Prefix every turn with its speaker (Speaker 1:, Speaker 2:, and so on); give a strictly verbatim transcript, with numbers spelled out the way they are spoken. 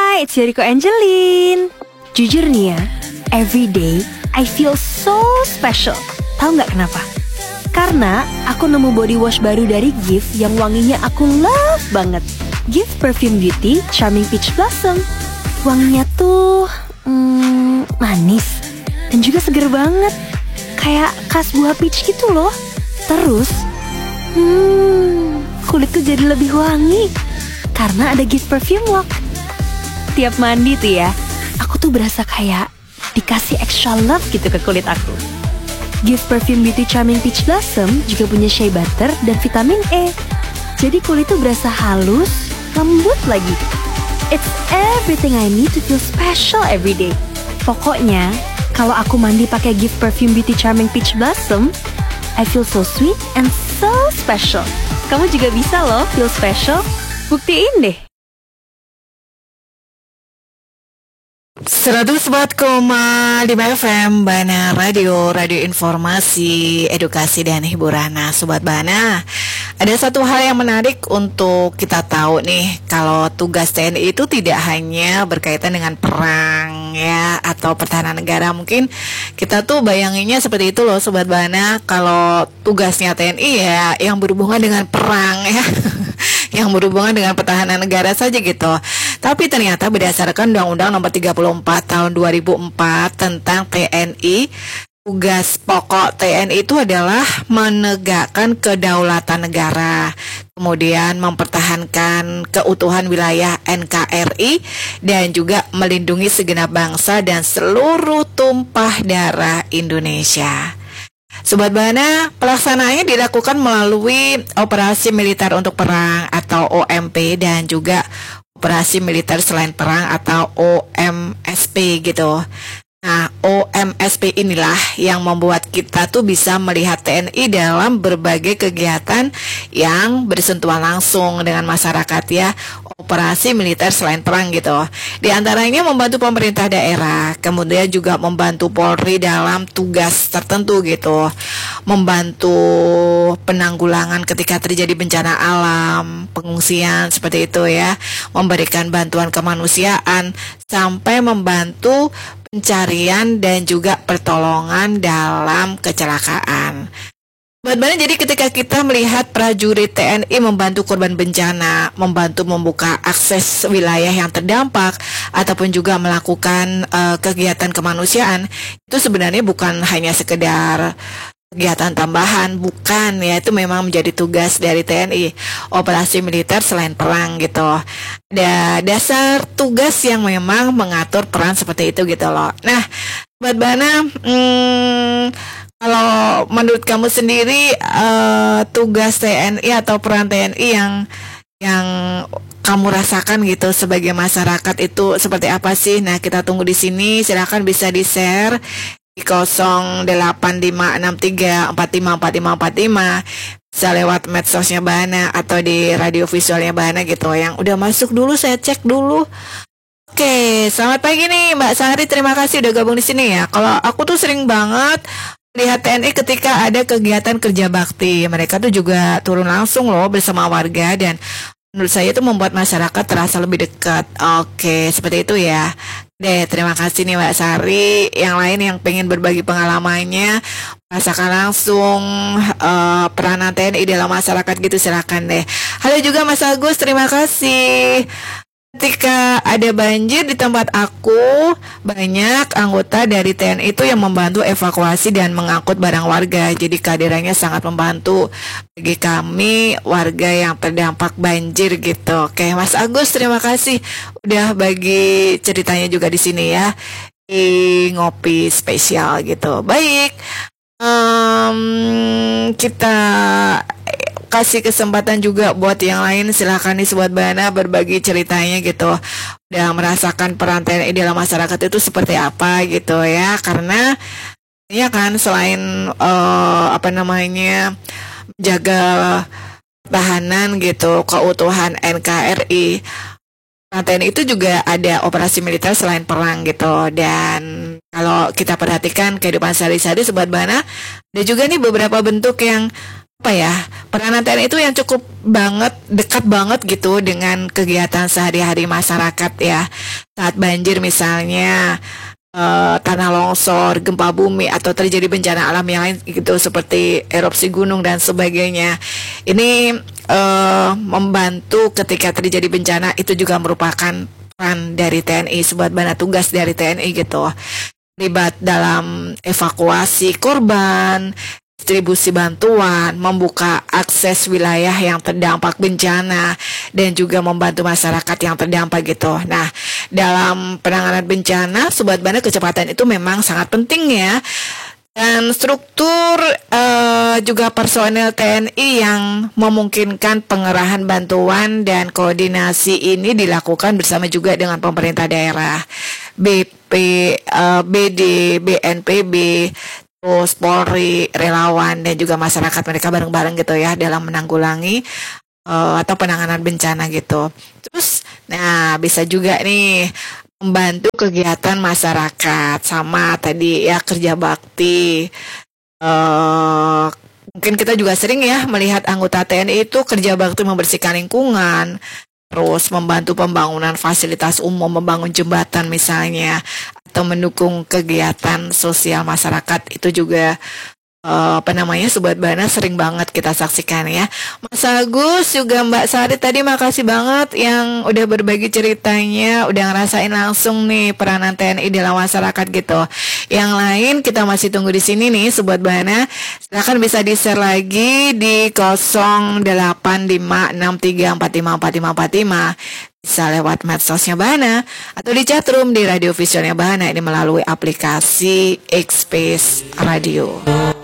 Speaker 1: Hai, it's Yoriko Angelin. Jujur nih ya, every day I feel so special. Tahu nggak kenapa? Karena aku nemu body wash baru dari Gift yang wanginya aku love banget. Gift Perfume Beauty Charming Peach Blossom. Wanginya tuh hmm, manis dan juga seger banget, kayak khas buah peach gitu loh. Terus, hmm, kulitku jadi lebih wangi karena ada Gift Perfume Lock. Tiap mandi tuh ya, aku tuh berasa kayak dikasih extra love gitu ke kulit aku. Gift Perfume Beauty Charming Peach Blossom juga punya shea butter dan vitamin E. Jadi kulit tuh berasa halus, lembut lagi. It's everything I need to feel special every day. Pokoknya, kalau aku mandi pakai Gift Perfume Beauty Charming Peach Blossom, I feel so sweet and so special. Kamu juga bisa loh feel special. Buktiin deh.
Speaker 2: seratus empat koma lima F M Bana Radio, radio informasi, edukasi dan hiburan. Nah, Sobat Bana, ada satu hal yang menarik untuk kita tahu nih, kalau tugas T N I itu tidak hanya berkaitan dengan perang ya atau pertahanan negara. Mungkin kita tuh bayanginnya seperti itu loh Sobat Bana, kalau tugasnya T N I ya yang berhubungan dengan perang ya. Yang berhubungan dengan pertahanan negara saja gitu. Tapi ternyata berdasarkan Undang-Undang Nomor tiga puluh empat Tahun dua ribu empat tentang T N I, tugas pokok T N I itu adalah menegakkan kedaulatan negara, kemudian mempertahankan keutuhan wilayah N K R I, dan juga melindungi segenap bangsa dan seluruh tumpah darah Indonesia. Sobat Bana, pelaksanaannya dilakukan melalui operasi militer untuk perang atau O M P dan juga operasi militer selain perang atau O M S P gitu. Nah, O M S P inilah yang membuat kita tuh bisa melihat T N I dalam berbagai kegiatan yang bersentuhan langsung dengan masyarakat ya. Operasi militer selain perang gitu. Di antaranya membantu pemerintah daerah, kemudian juga membantu Polri dalam tugas tertentu gitu. Membantu penanggulangan ketika terjadi bencana alam, pengungsian seperti itu ya. Memberikan bantuan kemanusiaan sampai membantu pencarian dan juga pertolongan dalam kecelakaan. Benar-benar jadi ketika kita melihat prajurit T N I membantu korban bencana, membantu membuka akses wilayah yang terdampak, ataupun juga melakukan uh, kegiatan kemanusiaan, itu sebenarnya bukan hanya sekedar kegiatan tambahan, bukan ya, itu memang menjadi tugas dari T N I, operasi militer selain perang gitu. Ada dasar tugas yang memang mengatur peran seperti itu gitu loh. Nah, Sobat Bana, hmm, kalau menurut kamu sendiri uh, tugas T N I atau peran T N I yang yang kamu rasakan gitu sebagai masyarakat itu seperti apa sih? Nah, kita tunggu di sini. Silakan bisa di-share di nol delapan lima enam tiga empat lima empat lima empat lima, bisa lewat medsosnya Bana atau di radio visualnya Bana gitu. Yang udah masuk dulu saya cek dulu. Oke, selamat pagi nih Mbak Sari, terima kasih udah gabung di sini ya. Kalau aku tuh sering banget lihat T N I ketika ada kegiatan kerja bakti. Mereka tuh juga turun langsung loh bersama warga dan menurut saya itu membuat masyarakat terasa lebih dekat. Oke, seperti itu ya. Deh, terima kasih nih Mbak Sari. Yang lain yang pengen berbagi pengalamannya, rasakan langsung uh, peranan T N I dalam masyarakat gitu, silakan deh. Halo juga Mas Agus, terima kasih. Ketika ada banjir di tempat aku, banyak anggota dari T N I itu yang membantu evakuasi dan mengangkut barang warga. Jadi kehadirannya sangat membantu bagi kami warga yang terdampak banjir gitu. Oke, Mas Agus, terima kasih udah bagi ceritanya juga di sini ya, di ngopi spesial gitu. Baik, um, kita kasih kesempatan juga buat yang lain, silahkan nih Sobat Bana berbagi ceritanya gitu, udah merasakan peran T N I dalam masyarakat itu seperti apa gitu ya, karena ya kan selain uh, apa namanya jaga pertahanan gitu, keutuhan N K R I, peran T N I itu juga ada operasi militer selain perang gitu. Dan kalau kita perhatikan kehidupan sehari-hari Sobat Bana, ada juga nih beberapa bentuk yang apa ya, peranan T N I itu yang cukup banget, dekat banget gitu dengan kegiatan sehari-hari masyarakat ya. Saat banjir misalnya, eh, tanah longsor, gempa bumi, atau terjadi bencana alam yang lain gitu seperti erupsi gunung dan sebagainya. Ini eh, membantu ketika terjadi bencana, itu juga merupakan peran dari T N I, sebuah bana tugas dari T N I gitu. Terlibat dalam evakuasi korban, distribusi bantuan, membuka akses wilayah yang terdampak bencana, dan juga membantu masyarakat yang terdampak gitu. Nah, dalam penanganan bencana, Sobat Bana, kecepatan itu memang sangat penting ya. Dan struktur eh, juga personel T N I yang memungkinkan pengerahan bantuan dan koordinasi ini dilakukan bersama juga dengan pemerintah daerah, B P, eh, B D, B N P B, terus Polri, relawan, dan juga masyarakat, mereka bareng-bareng gitu ya dalam menanggulangi uh, atau penanganan bencana gitu. Terus, nah bisa juga nih membantu kegiatan masyarakat, sama tadi ya kerja bakti. Uh, mungkin kita juga sering ya melihat anggota T N I itu kerja bakti membersihkan lingkungan, terus membantu pembangunan fasilitas umum, membangun jembatan misalnya, atau mendukung kegiatan sosial masyarakat. Itu juga eh, apa namanya, Sobat Bana, sering banget kita saksikan ya. Mas Agus juga Mbak Sari tadi makasih banget yang udah berbagi ceritanya, udah ngerasain langsung nih peranan T N I dalam masyarakat gitu. Yang lain kita masih tunggu di sini nih Sobat Bana. Silakan bisa di-share lagi di nol delapan lima enam tiga empat lima empat lima empat lima. Bisa lewat medsosnya Bana atau di chatroom di radio visualnya Bana ini melalui aplikasi X-Space Radio.